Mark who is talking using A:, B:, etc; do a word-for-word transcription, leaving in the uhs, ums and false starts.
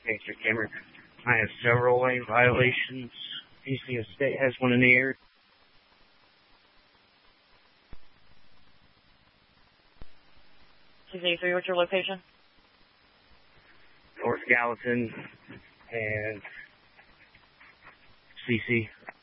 A: Thanks, Cameron. I have several lane violations. P C S State has one in the air.
B: six eighty-three, what's your location?
A: North Gallatin and C C.